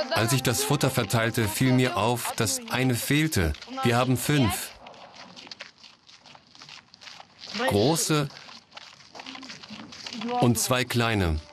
Als ich das Futter verteilte, fiel mir auf, dass eine fehlte. Wir haben 5. Große und 2 kleine.